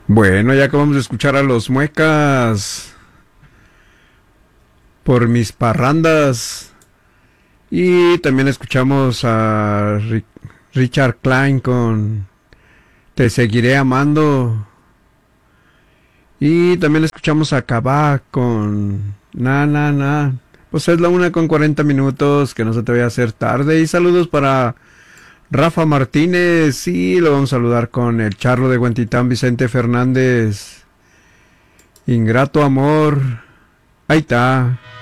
Bueno, ya acabamos de escuchar a los Muecas por mis parrandas. Y también escuchamos a Richard Klein con Te seguiré amando. Y también escuchamos a Kabak con Na Na Na. Pues es la 1:40, que no se te vaya a hacer tarde. Y saludos para Rafa Martínez. Y lo vamos a saludar con el charro de Huentitán, Vicente Fernández. Ingrato amor. Ahí está.